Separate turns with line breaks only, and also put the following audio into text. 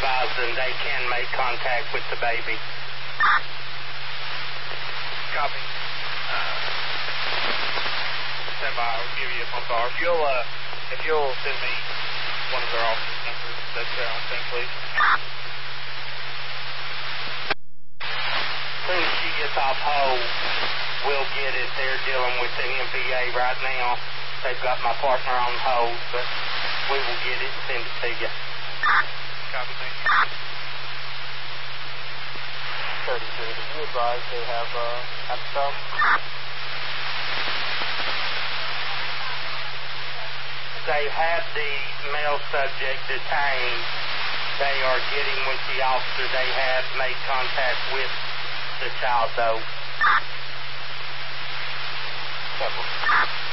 advise them they can make contact with the baby.
Copy. Stand by. I'll give you a phone call. If you'll send me one of their office numbers that's there on thing, please.
As soon as she gets off hold, we'll get it. They're dealing with an MPA right now. They've got my partner on hold, but we will get it and send it to you.
Copy, thank you.
32, did you advise they have episode?
They have the male subject detained. They are getting with the officer. They have made contact with the child, though.
Several.